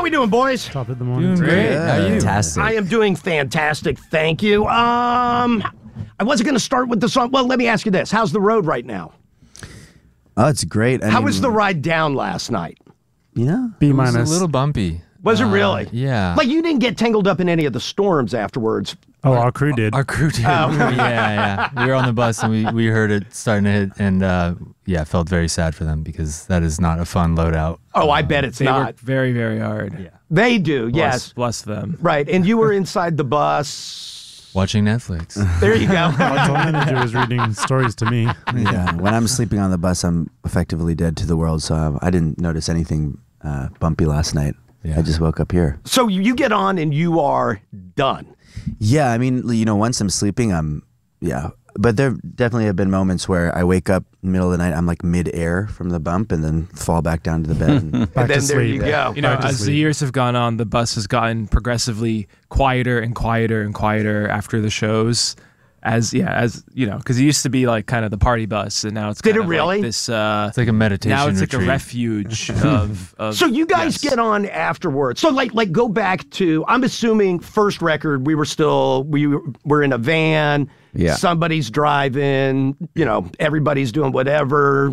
we doing, boys? Top of the morning. Doing great. How are you? Fantastic. I am doing fantastic, thank you. I wasn't going to start with the song. Well, let me ask you this. How's the road right now? Oh, it's great. How was the ride down last night? Yeah. B It was minus. a little bumpy. Was it really? Yeah. Like, you didn't get tangled up in any of the storms afterwards. Oh, our crew did. Our crew did. Yeah. We were on the bus and we heard it starting to hit, and felt very sad for them because that is not a fun loadout. Oh, I bet it's They not. work very, very hard. Yeah. They do, yes. Bless them. Right, and you were inside the bus. Watching Netflix. There you go. All I wanted to do was reading stories to me. Yeah. When I'm sleeping on the bus, I'm effectively dead to the world, so I didn't notice anything bumpy last night. Yeah. I just woke up here. So you get on and you are done. Yeah, I mean, once I'm sleeping, but there definitely have been moments where I wake up in the middle of the night, I'm like mid-air from the bump and then fall back down to the bed. And Back And to then there sleep. you go. You know, Back to as the sleep. years have gone on, the bus has gotten progressively quieter and quieter and quieter after the shows. As you know, because it used to be like kind of the party bus, and now it's Did kind it of really? like this. It's like a meditation now it's like a retreat. refuge of. So you guys yes. get on afterwards. So like go back to, I'm assuming first record, we were in a van. Yeah. Somebody's driving, everybody's doing whatever.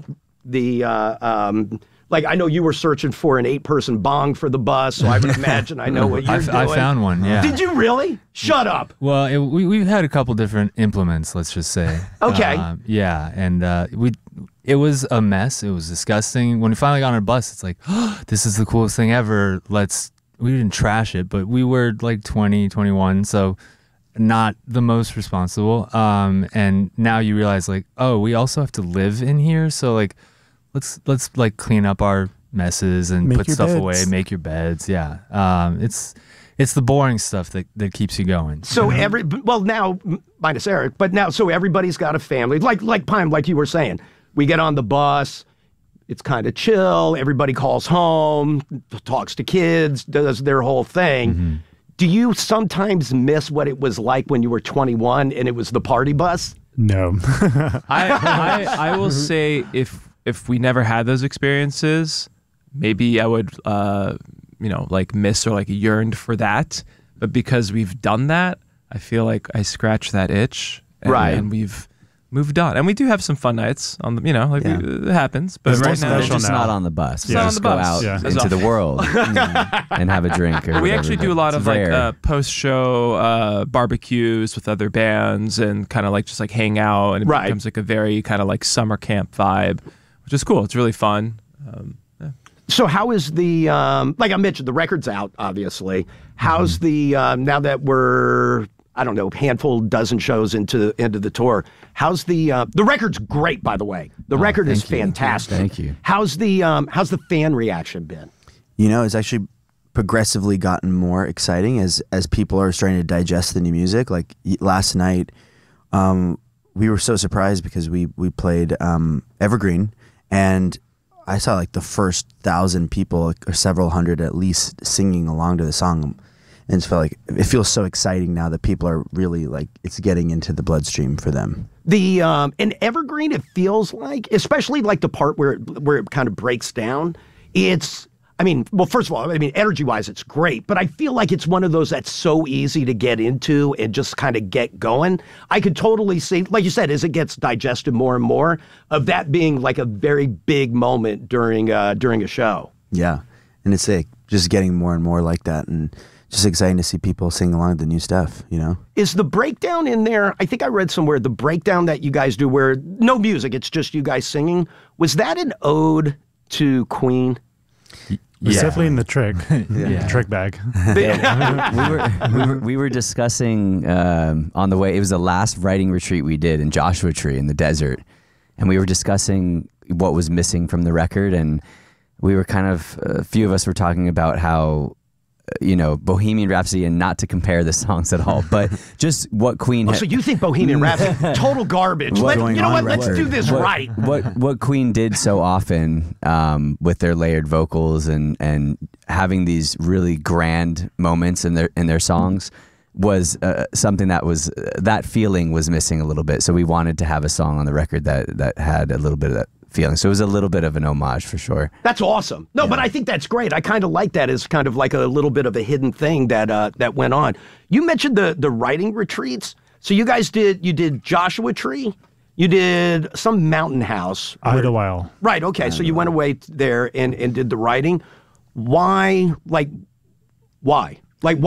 Like I know you were searching for an 8-person bong for the bus, so I would imagine I know what you're doing. I found one, yeah. Did you really? Shut up. Well, we've had a couple different implements, let's just say. Okay. Yeah, and it was a mess. It was disgusting. When we finally got on a bus, it's like, oh, this is the coolest thing ever. We didn't trash it, but we were like 20, 21, so not the most responsible. And now you realize like, oh, we also have to live in here, so like, let's like clean up our messes and Make put your stuff beds. away, make your beds. Yeah. It's the boring stuff that keeps you going. So now minus Eric, but now so everybody's got a family. Like Pime, like you were saying, we get on the bus. It's kind of chill. Everybody calls home, talks to kids, does their whole thing. Mm-hmm. Do you sometimes miss what it was like when you were 21 and it was the party bus? No. I will say if we never had those experiences, maybe I would like miss or like yearned for that. But because we've done that, I feel like I scratched that itch, and we've moved on. And we do have some fun nights on the, it happens. But It's right more now, special just now. not on the bus. Yeah. Just Not on the go bus. out Yeah. into the world and have a drink. Or we whatever, actually do a but lot it's of rare. like post-show barbecues with other bands and kind of like just like hang out, and it Right. becomes like a very kind of like summer camp vibe, which is cool. It's really fun. So how is the, like I mentioned, the record's out, obviously. How's the, now that we're, I don't know, handful, dozen shows into the tour, how's the record's great, by the way. The record is thank you. fantastic. Thank you. How's the fan reaction been? It's actually progressively gotten more exciting as people are starting to digest the new music. Like last night, we were so surprised because we played Evergreen, and I saw like the first 1,000 people or several hundred at least singing along to the song, and it feels so exciting now that people are really like it's getting into the bloodstream for them. The in Evergreen, it feels like, especially like the part where it kind of breaks down. First of all, energy-wise, it's great, but I feel like it's one of those that's so easy to get into and just kind of get going. I could totally see, like you said, as it gets digested more and more, of that being like a very big moment during a show. Yeah, and it's like just getting more and more like that, and just exciting to see people sing along to the new stuff. Is the breakdown in there? I think I read somewhere the breakdown that you guys do, where no music, it's just you guys singing. Was that an ode to Queen? It's definitely in the trick. Yeah. Trick bag. we were discussing on the way. It was the last writing retreat we did in Joshua Tree in the desert, and we were discussing what was missing from the record, and we were a few of us were talking about how Bohemian Rhapsody, and not to compare the songs at all, but just what Queen So you think Bohemian Rhapsody total garbage? Let's do this right. What Queen did so often with their layered vocals and having these really grand moments in their songs was something that feeling was missing a little bit. So we wanted to have a song on the record that had a little bit of that feeling. So it was a little bit of an homage for sure. That's awesome. No, but I think that's great. I kind of like that as kind of like a little bit of a hidden thing that went on. You mentioned the writing retreats. So you guys did Joshua Tree. You did some mountain house. Idlewild. Right. Okay. So you went away there and did the writing. Why? Like why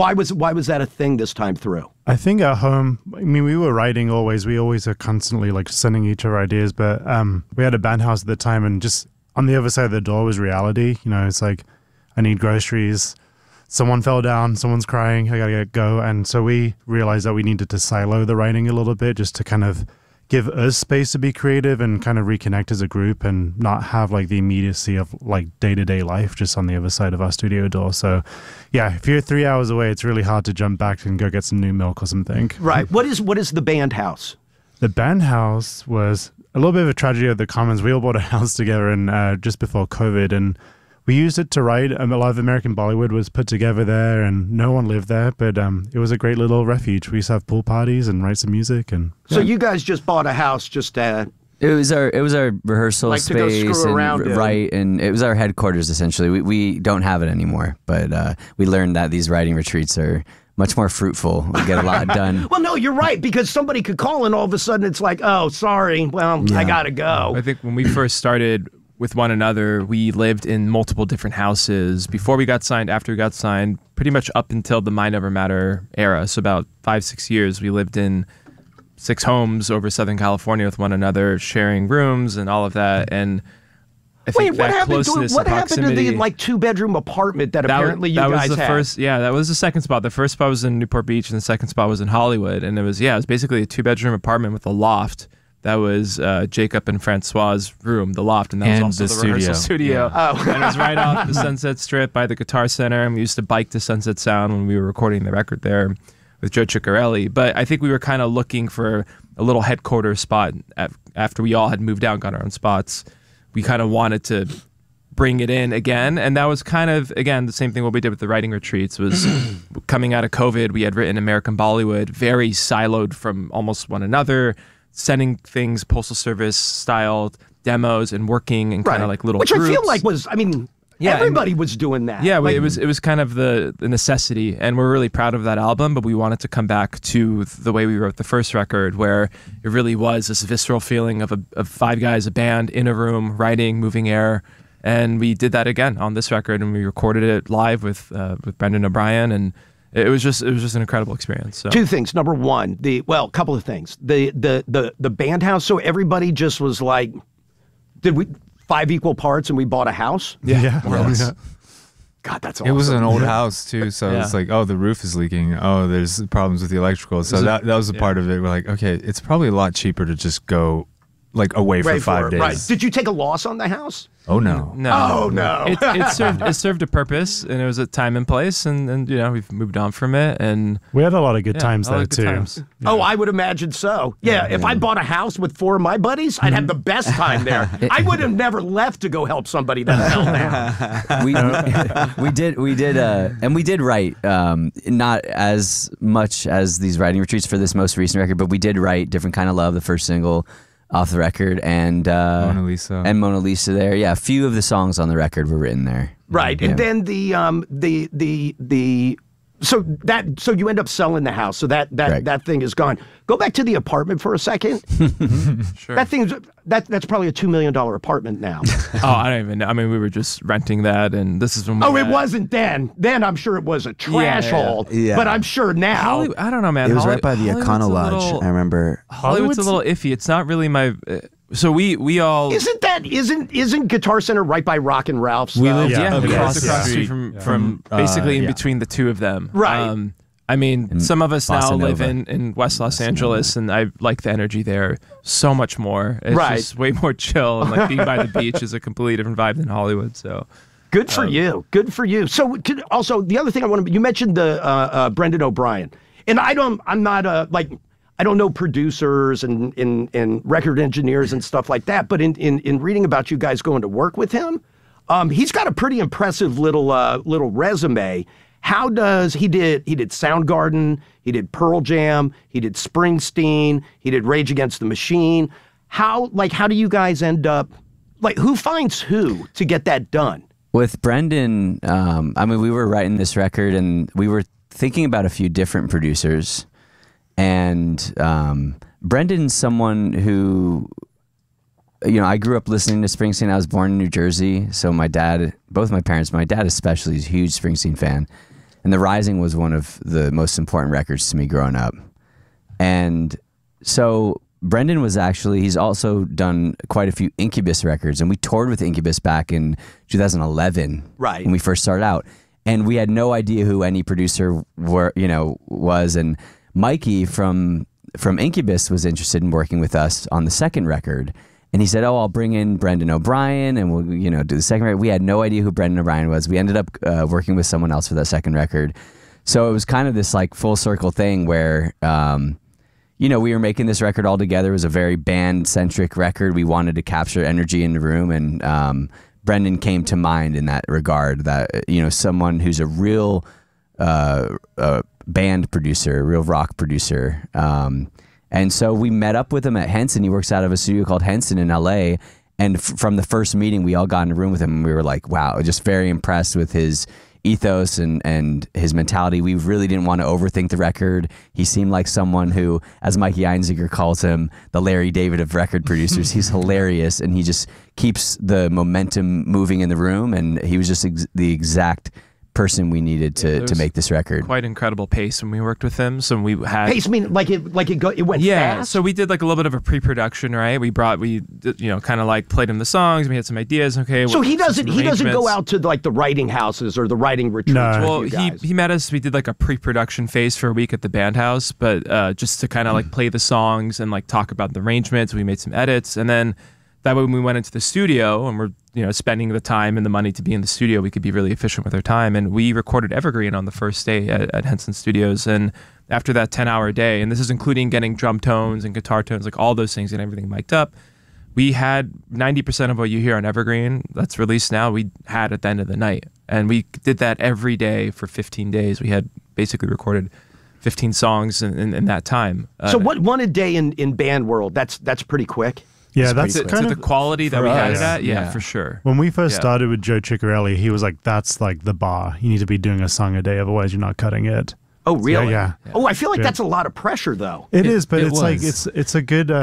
was that a thing this time through? I think at home, I mean, we were writing always. We always are constantly like sending each other ideas, but we had a band house at the time, and just on the other side of the door was reality. You know, it's like, I need groceries. Someone fell down. Someone's crying. I gotta go. And so we realized that we needed to silo the writing a little bit just to kind of give us space to be creative and kind of reconnect as a group and not have like the immediacy of like day-to-day life just on the other side of our studio door. So yeah, if you're 3 hours away, it's really hard to jump back and go get some new milk or something. Right. What is the band house? The band house was a little bit of a tragedy of the commons. We all bought a house together and just before COVID, and we used it to write. A lot of American Bollywood was put together there, and no one lived there, but it was a great little refuge. We used to have pool parties and write some music. And so you guys just bought a house just It was our rehearsal like to go space screw around and in. write, and it was our headquarters essentially. We don't have it anymore, but we learned that these writing retreats are much more fruitful. We get a lot done. Well, no, you're right, because somebody could call and all of a sudden it's like, oh, sorry, well, I gotta go. I think when we first started with one another, we lived in multiple different houses before we got signed, after we got signed, pretty much up until the Mind Over Matter era. So about 5-6 years, we lived in 6 homes over Southern California with one another, sharing rooms and all of that. And I think Wait, what that happened to closeness what and happened to the proximity- like 2-bedroom apartment that That apparently that you was guys the had? first. Yeah, that was the second spot. The first spot was in Newport Beach, and the second spot was in Hollywood. And it was basically a 2-bedroom apartment with a loft. That was Jacob and Francois's room, the loft, and that And was also the the rehearsal studio. studio. And it was right off the Sunset Strip by the Guitar Center, and we used to bike to Sunset Sound when we were recording the record there with Joe Ciccarelli. But I think we were kind of looking for a little headquarters spot after we all had moved out and got our own spots. We kind of wanted to bring it in again, and that was kind of, again, the same thing what we did with the writing retreats was coming out of COVID. We had written American Bollywood, very siloed from almost one another, sending things postal service style demos and working in kind of like little Which groups. I feel like was, I mean, everybody was doing that. Yeah, Like, it was kind of the necessity, and we're really proud of that album, but we wanted to come back to the way we wrote the first record, where it really was this visceral feeling of 5 guys, a band in a room, writing, moving air. And we did that again on this record, and we recorded it live with Brendan O'Brien, and it was just an incredible experience. So. 2 things. Number 1, a couple of things. The band house. So everybody just was like, did we 5 equal parts and we bought a house? yeah. God, that's awesome. It was an old house too, so it's like, oh, the roof is leaking. Oh, there's problems with the electrical. So that was a part of it. We're like, okay, it's probably a lot cheaper to just go like away for Right 5 days. Right. Did you take a loss on the house? Oh no. No. Oh, no. It served a purpose, and it was a time and place, and we've moved on from it, and We had a lot of good times a lot there of good too. times. Oh, I would imagine so. Yeah, if I bought a house with 4 of my buddies, I'd have the best time there. I would have never left to go help somebody that fell down. we did write, not as much as these writing retreats for this most recent record, but we did write Different Kind of Love, the first single off the record, and Mona Lisa. and Mona Lisa there. Yeah, a few of the songs on the record were written there. Right, Yeah. and then so you end up selling the house, so that Correct. thing is gone. Go back to the apartment for a second. sure. That's probably a $2 million apartment now. Oh, I don't even know. I mean, we were just renting that, and this is when we Oh, it met. wasn't then. Then I'm sure it was a trash Yeah. hole. Yeah. But I'm sure now. Hollywood, I don't know, man. It was right by the Hollywood's Econo a Lodge. little- I remember. Hollywood's a little iffy. It's not really my. So we all. Isn't Guitar Center right by Rock and Ralph's? We though? lived Yeah. across Yes. the Yeah. street from basically in between the two of them. Right. I mean, some of us now Bossa live Nova. in West Los Angeles, and I like the energy there so much more. It's Right. just way more chill, and like being by the beach is a completely different vibe than Hollywood. So Good for you. Good for you. So also the other thing I want to, you mentioned the Brendan O'Brien, and I don't know producers and record engineers and stuff like that, but in reading about you guys going to work with him, he's got a pretty impressive little resume. How does he did Soundgarden, he did Pearl Jam, he did Springsteen, he did Rage Against the Machine. How do you guys end up like who finds who to get that done? With Brendan, I mean, we were writing this record and we were thinking about a few different producers. And Brendan's someone who, I grew up listening to Springsteen. I was born in New Jersey. So my dad, both my parents, my dad especially, is a huge Springsteen fan. And The Rising was one of the most important records to me growing up. And so Brendan he's also done quite a few Incubus records, and we toured with Incubus back in 2011, right, when we first started out, and we had no idea who any producer was, and Mikey from Incubus was interested in working with us on the second record, and he said, "Oh, I'll bring in Brendan O'Brien, and we'll do the second record." We had no idea who Brendan O'Brien was. We ended up working with someone else for that second record, so it was kind of this like full circle thing where. We were making this record all together. It was a very band-centric record. We wanted to capture energy in the room, and Brendan came to mind in that regard, that, someone who's a real band producer, a real rock producer. And so we met up with him at Henson. He works out of a studio called Henson in LA. And from the first meeting, we all got in a room with him, and we were like, wow, just very impressed with his ethos and his mentality. We really didn't want to overthink the record. He seemed like someone who, as Mikey Einziger calls him, the Larry David of record producers. He's hilarious, and he just keeps the momentum moving in the room, and he was just the exact person we needed to make this record. Quite incredible pace when we worked with him. So we had pace, mean it went fast. So we did like a little bit of a pre-production, right? We kind of like played him the songs. And we had some ideas. Okay. So he doesn't go out to like the writing houses or the writing retreats. No. Well, he met us. We did like a pre-production phase for a week at the band house, but just to kind of like play the songs and like talk about the arrangements. We made some edits, and then that way when we went into the studio and we're spending the time and the money to be in the studio, we could be really efficient with our time. And we recorded Evergreen on the first day at Henson Studios. And after that 10-hour day, and this is including getting drum tones and guitar tones, like all those things and everything mic'd up, we had 90% of what you hear on Evergreen that's released now, we had at the end of the night. And we did that every day for 15 days. We had basically recorded 15 songs in that time. So what one a day in band world, that's pretty quick. Yeah, that's kind of the quality that we had it at. Yeah, yeah, for sure. When we first started with Joe Ciccarelli, he was like, that's like the bar. You need to be doing a song a day, otherwise you're not cutting it. Oh, really? Yeah. Oh, I feel like that's a lot of pressure, though. It is, but it's a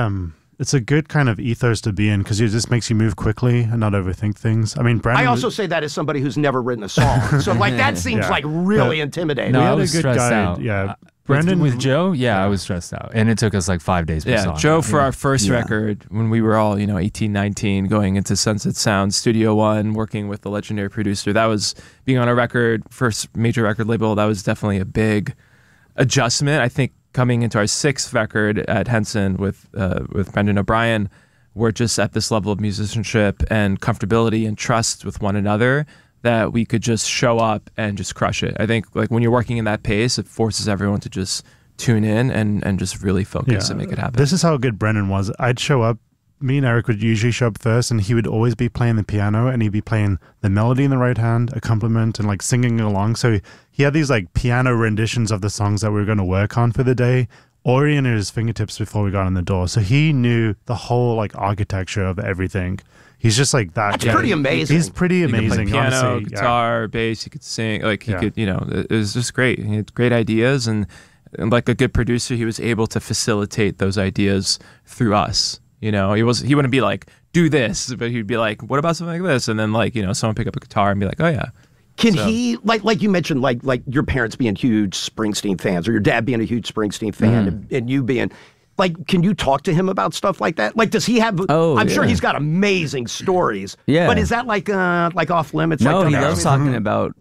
good kind of ethos to be in, because it just makes you move quickly and not overthink things. I mean, Brandon. I also say that as somebody who's never written a song, so like that seems like really intimidating. No, we I had was a good stressed guy. out. Yeah. Brandon with Joe, I was stressed out, and it took us like 5 days per song. Joe, for our first record, when we were all 18, 19, going into Sunset Sound, Studio One, working with the legendary producer, that was being on a record, first major record label. That was definitely a big adjustment. I think coming into our sixth record at Henson with Brendan O'Brien, we're just at this level of musicianship and comfortability and trust with one another that we could just show up and just crush it. I think like when you're working in that pace, it forces everyone to just tune in and just really focus and make it happen. This is how good Brendan was. I'd show up, me and Eric would usually show up first, and he would always be playing the piano, and he'd be playing the melody in the right hand, accompaniment, and like singing along. So he had these like piano renditions of the songs that we were going to work on for the day already in his fingertips before we got in the door. So he knew the whole like architecture of everything. He's just like that. That's pretty amazing. He's pretty amazing. He could play piano, honestly. guitar, bass. He could sing. Like he could, it was just great. He had great ideas, and like a good producer, he was able to facilitate those ideas through us. He wouldn't be like, do this, but he'd be like, what about something like this? And then like, someone pick up a guitar and be like, oh yeah. He like you mentioned like your parents being huge Springsteen fans, or your dad being a huge Springsteen fan, and you being like, can you talk to him about stuff like that? Like, does he have? I'm sure he's got amazing stories. Yeah, but is that like off limits? No, like he loves talking about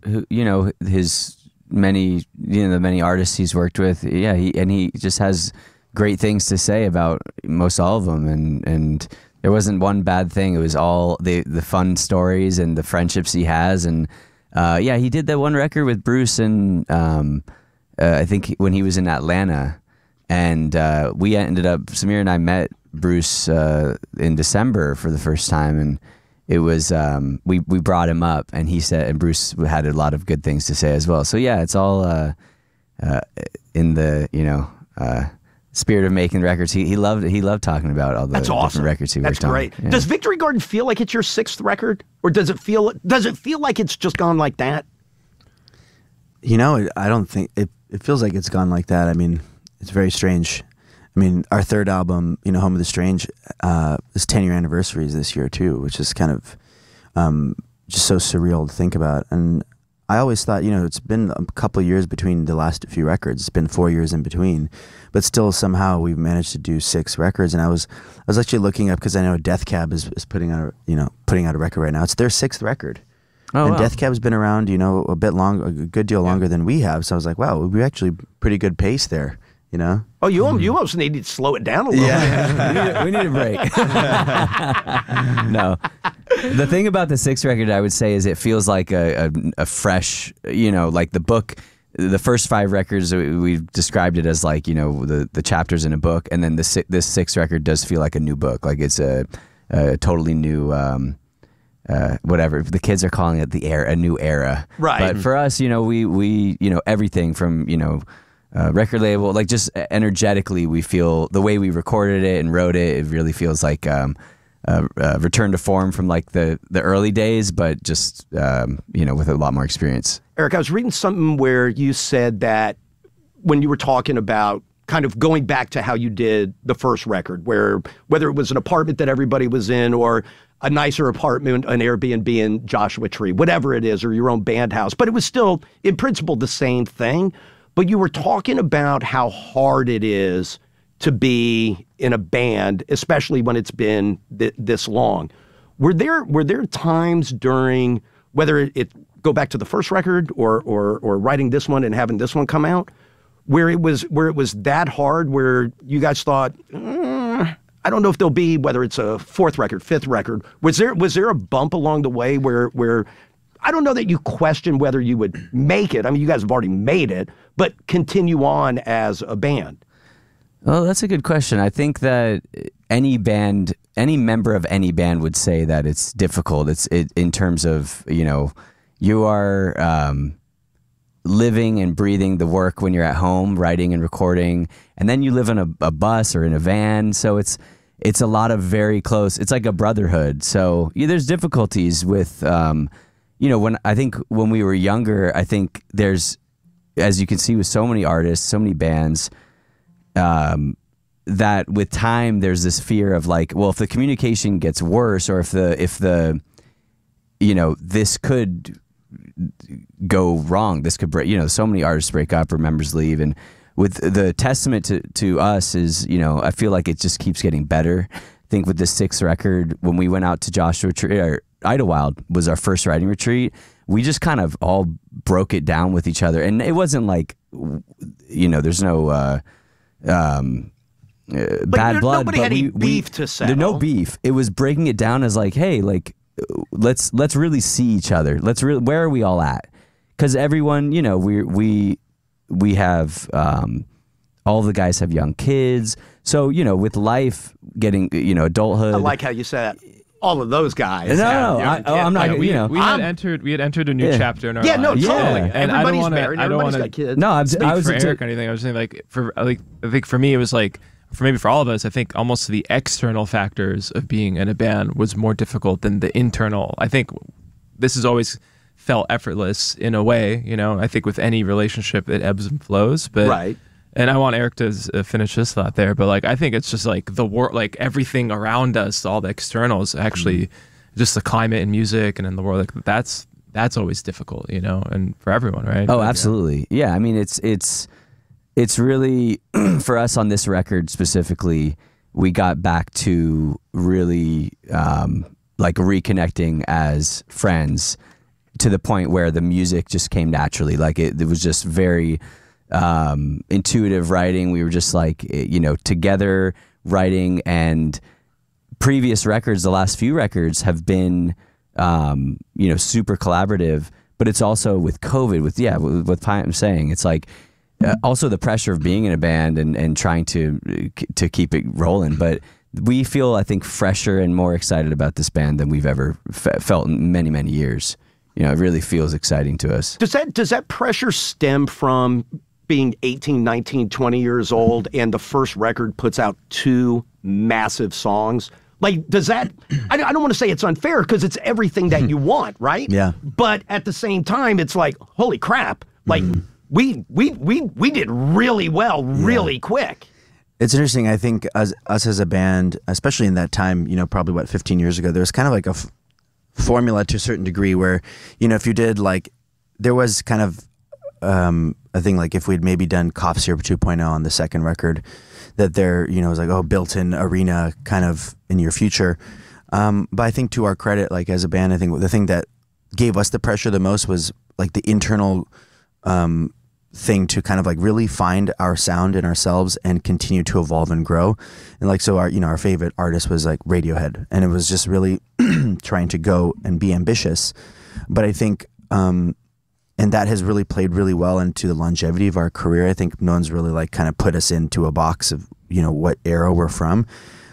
his many the many artists he's worked with. Yeah, he just has great things to say about most all of them, and there wasn't one bad thing. It was all the fun stories and the friendships he has, and he did that one record with Bruce, and I think when he was in Atlanta. And we ended up, Samir and I met Bruce in December for the first time, and it was we brought him up, and he said, and Bruce had a lot of good things to say as well. So yeah, it's all in the spirit of making records. He loved talking about all the That's awesome. different records he That's worked on. great. Yeah. Does Victory Garden feel like it's your 6th record, or does it feel like it's just gone like that? You know, I don't think it feels like it's gone like that. I mean, it's very strange. I mean, our 3rd album, you know, Home of the Strange, is 10-year anniversary this year too, which is kind of just so surreal to think about. And I always thought, you know, it's been a couple of years between the last few records. It's been 4 years in between, but still somehow we've managed to do 6 records. And I was actually looking up, because I know Death Cab is putting out a record right now. It's their 6th record. Oh, and wow. Death Cab's been around, you know, a good deal longer than we have. So I was like, wow, we're actually pretty good pace there, you know? Oh, you almost need to slow it down a little bit. we need a break. No. The thing about the 6th record, I would say, is it feels like a fresh, you know, like the book. The first 5 records, we've described it as like, you know, the chapters in a book. And then this 6th record does feel like a new book. Like it's a totally new, whatever. The kids are calling it a new era. Right. But for us, you know, we you know, everything from, you know, record label, like just energetically, we feel the way we recorded it and wrote it, it really feels like return to form from like the early days, but just, you know, with a lot more experience. Eric, I was reading something where you said that when you were talking about kind of going back to how you did the first record, where whether it was an apartment that everybody was in or a nicer apartment, an Airbnb in Joshua Tree, whatever it is, or your own band house, but it was still in principle the same thing. But you were talking about how hard it is to be in a band, especially when it's been this long. Were there times during, whether it go back to the first record or writing this one and having this one come out, where it was that hard, where you guys thought, I don't know if there'll be, whether it's a 4th record, 5th record. Was there a bump along the way where I don't know that you question whether you would make it. I mean, you guys have already made it, but continue on as a band? Well, that's a good question. I think that any member of any band would say that it's difficult. It's in terms of, you know, you are living and breathing the work when you're at home, writing and recording, and then you live in a bus or in a van. So it's a lot of very close. It's like a brotherhood. So yeah, there's difficulties with, you know, when we were younger, I think there's, as you can see with so many artists, so many bands, that with time there's this fear of like, well, if the communication gets worse, or if the you know, this could go wrong, this could break, you know, so many artists break up or members leave. And with the testament to us is, you know, I feel like it just keeps getting better. I think with the 6th record, when we went out to Joshua Tree, or Idlewild was our first writing retreat, we just kind of all broke it down with each other. And it wasn't like, you know, there's no bad blood. Nobody had any we, beef to settle. There's no beef. It was breaking it down as like, hey, like, let's really see each other. Where are we all at? Because everyone, you know, we have all the guys have young kids. So, you know, with life getting, you know, adulthood. I like how you said that. All of those guys. No, I'm not. We you know, had entered a new chapter in our yeah, no, lives. totally. And I don't Everybody's want married. to. I don't Everybody's want got kids. no, I speak was for Eric or anything. I was saying I think for me it was like, maybe for all of us, I think almost the external factors of being in a band was more difficult than the internal. I think this has always felt effortless in a way. You know, I think with any relationship it ebbs and flows, but Right. And I want Eric to finish this thought there, but like I think it's just like the world, like everything around us, all the externals, actually, just the climate in music and in the world, like that's always difficult, you know, and for everyone, right? Oh, absolutely. Yeah, I mean, it's really for us on this record specifically. We got back to really like reconnecting as friends to the point where the music just came naturally. Like it was just very intuitive writing. We were just like, you know, together writing. And previous records, the last few records have been, you know, super collaborative. But it's also with COVID, with I'm saying, it's like also the pressure of being in a band and trying to keep it rolling. But we feel, I think, fresher and more excited about this band than we've ever felt in many, many years. You know, it really feels exciting to us. Does that pressure stem from being 18, 19, 20 years old, and the first record puts out 2 massive songs. Like, does that, I don't want to say it's unfair because it's everything that you want, right? Yeah. But at the same time, it's like, holy crap. Like, we did really well, really quick. It's interesting. I think us as a band, especially in that time, probably 15 years ago, there was kind of like a formula to a certain degree where, if you did like, there was kind of a thing like if we'd maybe done Cough Syrup 2.0 on the second record, that there, was like, built-in arena kind of in your future. But I think to our credit, like as a band, I think the thing that gave us the pressure the most was like the internal thing to kind of like really find our sound in ourselves and continue to evolve and grow. And like, so our favorite artist was like Radiohead, and it was just really trying to go and be ambitious. But I think, and that has really played really well into the longevity of our career. I think no one's really like kind of put us into a box of, what era we're from.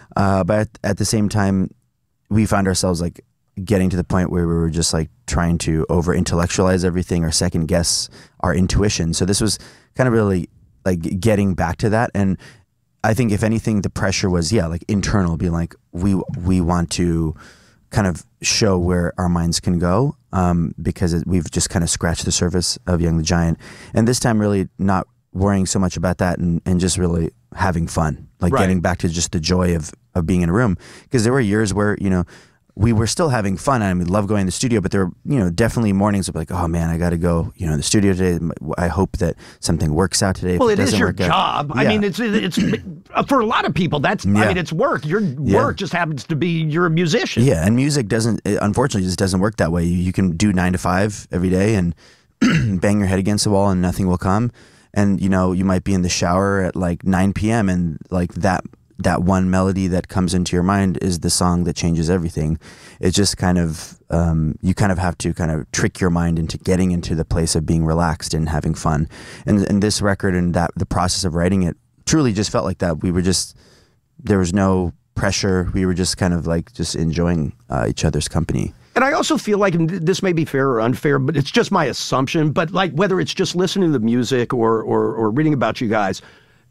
But at the same time, we found ourselves like getting to the point where we were just like trying to over intellectualize everything or second guess our intuition. So this was kind of really like getting back to that. And I think if anything, the pressure was, like internal, being like, we want to kind of show where our minds can go, because we've just kind of scratched the surface of Young the Giant. And this time really not worrying so much about that and just really having fun, like getting back to just the joy of being in a room. Because there were years where, we were still having fun. I mean, love going to the studio, but there were, definitely mornings of like, oh man, I got to go, in the studio today. I hope that something works out today. Well, it is your job. I mean, it's for a lot of people, that's, I mean, it's work. Your work just happens to be you're a musician. Yeah. And music unfortunately just doesn't work that way. You can do 9 to 5 every day and bang your head against the wall and nothing will come. And, you might be in the shower at like 9 p.m. and like that one melody that comes into your mind is the song that changes everything. It's just kind of, you kind of have to kind of trick your mind into getting into the place of being relaxed and having fun. And this record and the process of writing it truly just felt like that. We were just, there was no pressure. We were just kind of like just enjoying each other's company. And I also feel like, and this may be fair or unfair, but it's just my assumption, but like whether it's just listening to the music or reading about you guys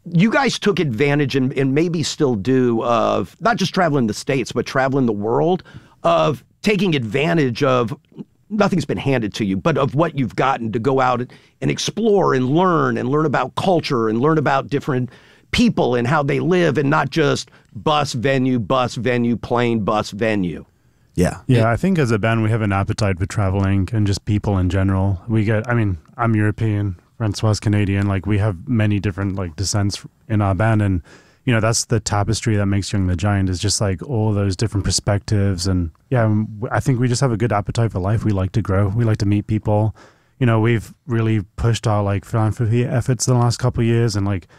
took advantage and maybe still do of not just traveling the States, but traveling the world, of taking advantage of, nothing's been handed to you, but of what you've gotten to go out and explore and learn about culture and learn about different people and how they live, and not just bus venue, plane, bus venue. Yeah. Yeah, I think as a band, we have an appetite for traveling and just people in general. I'm European, Francois Canadian, like we have many different like descents in our band, and that's the tapestry that makes Young the Giant, is just like all those different perspectives. And I think we just have a good appetite for life. We like to grow, we like to meet people. We've really pushed our like philanthropy efforts in the last couple of years, and like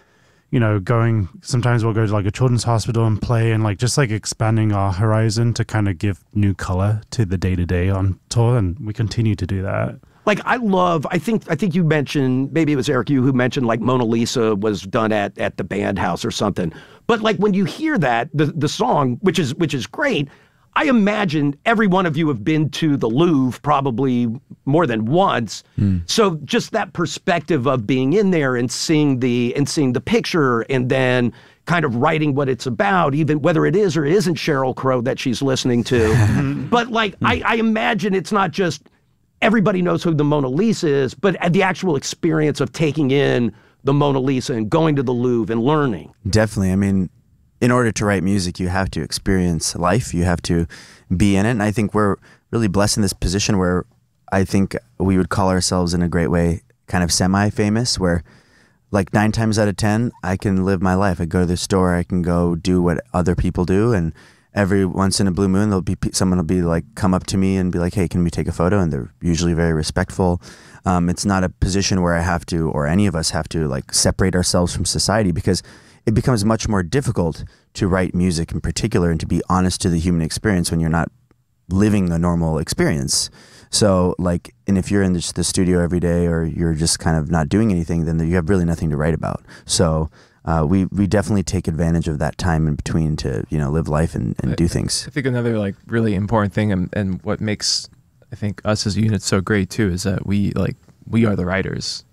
sometimes we'll go to like a children's hospital and play, and like just like expanding our horizon to kind of give new color to the day-to-day on tour, and we continue to do that. Like I think you mentioned, maybe it was Eric, you who mentioned like Mona Lisa was done at the band house or something. But like when you hear that, the song, which is great, I imagine every one of you have been to the Louvre probably more than once. So just that perspective of being in there and seeing the picture and then kind of writing what it's about, even whether it is or isn't Sheryl Crow that she's listening to. But like I imagine it's not just everybody knows who the Mona Lisa is, but the actual experience of taking in the Mona Lisa and going to the Louvre and learning. Definitely. I mean, in order to write music, you have to experience life. You have to be in it. And I think we're really blessed in this position where I think we would call ourselves in a great way kind of semi-famous, where like 9 times out of 10, I can live my life. I go to the store, I can go do what other people do, and every once in a blue moon, someone will be like, come up to me and be like, hey, can we take a photo? And they're usually very respectful. It's not a position where I have to, or any of us have to like separate ourselves from society, because it becomes much more difficult to write music in particular and to be honest to the human experience when you're not living a normal experience. So like, and if you're in the studio every day or you're just kind of not doing anything, then you have really nothing to write about. So we definitely take advantage of that time in between to, live life and do things. I think another like really important thing and what makes, I think, us as a unit so great too, is that we are the writers.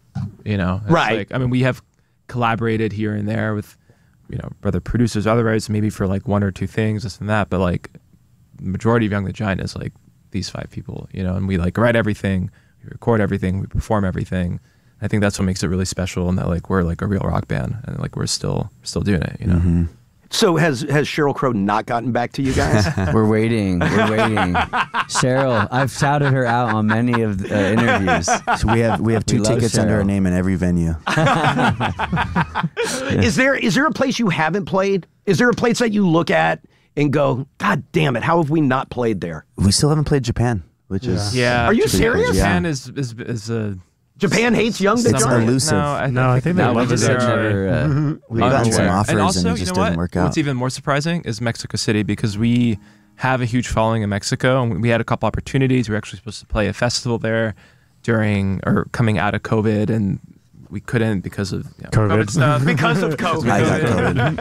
you know? It's Right. Like, I mean, we have collaborated here and there with, you know, other producers, other writers, maybe for like one or two things, this and that. But like the majority of Young the Giant is like these 5 people, you know, and we like write everything, we record everything, we perform everything. I think that's what makes it really special, and that like we're like a real rock band, and like we're still doing it, you know. So has Sheryl Crow not gotten back to you guys? We're waiting. Cheryl, I've shouted her out on many of the interviews. So we have 2 We love tickets under Cheryl. our name in every venue. Is there a place you haven't played? Is there a place that you look at and go, God damn it, how have we not played there? We still haven't played Japan, which is Yeah. Are you serious? Japan is a Japan hates Young the It's Giant. elusive. No, I think they No, we love just it had there. never. We've gotten some unaware. offers And also, it you just know doesn't what? work out. What's even more surprising is Mexico City, because we have a huge following in Mexico, and we had a couple opportunities. We were actually supposed to play a festival there coming out of COVID, and we couldn't because of COVID. stuff. Because of COVID. I got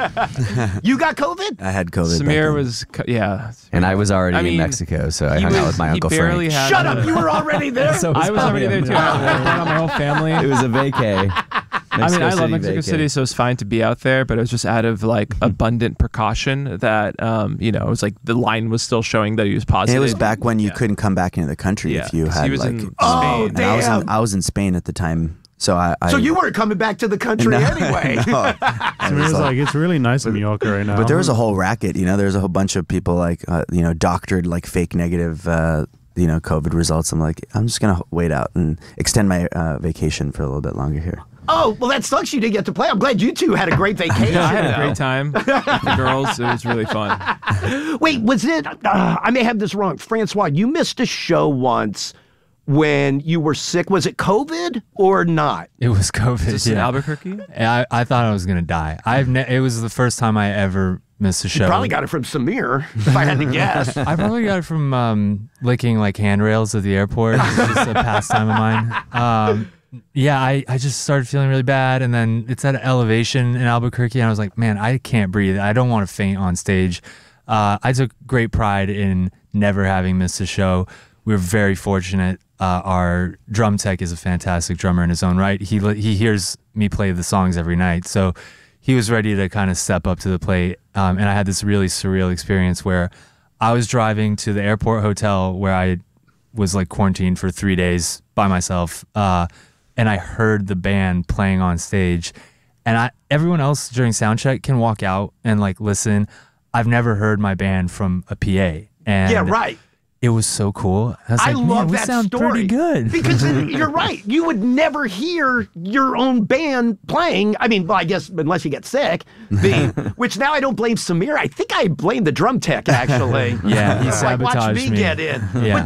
COVID. You got COVID? I had COVID. back Samir then. was, yeah. And I was already I in mean, Mexico, so I he hung out was- with my he Uncle barely Frank. had Shut up, you were already there? So I was already there too. I brought my whole family. It was a vacay. I mean, I love Mexico City, so it's fine to be out there, but it was just out of like abundant precaution that, you know, it was like the line was still showing that he was And positive. it was back when you couldn't come back into the country if you 'cause had he was like. in Oh, Spain. and I damn. was in Spain at the time, so I So you weren't coming back to the country anyway. No. I mean, it's like it's really nice in Mallorca right now. But there was a whole racket, you know. There was a whole bunch of people like, you know, doctored like fake negative, you know, COVID results. I'm like, I'm just gonna wait out and extend my vacation for a little bit longer here. Oh, well, that sucks you didn't get to play. I'm glad you two had a great vacation. I had a though. great time with the girls. It was really fun. Wait, was it? I may have this wrong. Francois, you missed a show once when you were sick. Was it COVID or not? It was COVID. Is this in yeah. Albuquerque? I thought I was gonna die. It was the first time I ever missed a show. Probably got it from Samir, if I had to guess. I probably got it from licking like handrails at the airport. It's just a pastime of mine. Yeah, I just started feeling really bad, and then it's at an elevation in Albuquerque, and I was like, man, I can't breathe. I don't want to faint on stage. I took great pride in never having missed a show. We were very fortunate. Our drum tech is a fantastic drummer in his own right. He hears me play the songs every night, so he was ready to kind of step up to the plate. And I had this really surreal experience where I was driving to the airport hotel where I was like quarantined for 3 days by myself. And I heard the band playing on stage, and everyone else during soundcheck can walk out and like listen. I've never heard my band from a PA, and Yeah, right. it was so cool. I was I like, man, love we that sound story. pretty good. Because you're right. You would never hear your own band playing. I mean, well, I guess unless you get sick, which now I don't blame Samir. I think I blame the drum tech, actually. Yeah, he Like, watch sabotaged me get in. Yeah.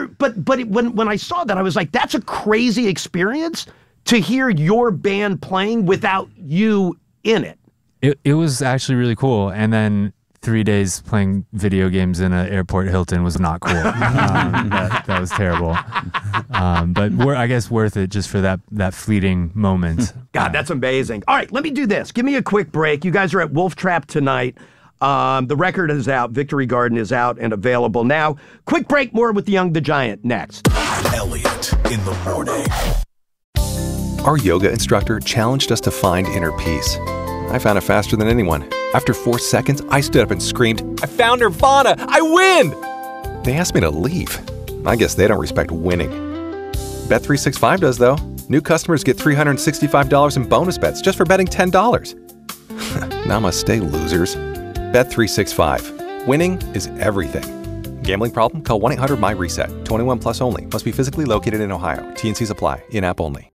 But when I saw that, I was like, that's a crazy experience to hear your band playing without you in it. It was actually really cool. And then 3 days playing video games in an airport Hilton was not cool. That was terrible. But I guess worth it just for that fleeting moment. God, that's amazing. All right, let me do this. Give me a quick break. You guys are at Wolf Trap tonight. The record is out. Victory Garden is out and available now. Quick break. More with Young the Giant next. Elliot in the morning. Our yoga instructor challenged us to find inner peace. I found it faster than anyone. After 4 seconds, I stood up and screamed, "I found Nirvana! I win!" They asked me to leave. I guess they don't respect winning. Bet365 does, though. New customers get $365 in bonus bets just for betting $10. Namaste, losers. Bet365. Winning is everything. Gambling problem? Call 1-800-MY-RESET. 21 plus only. Must be physically located in Ohio. T&Cs apply. In-app only.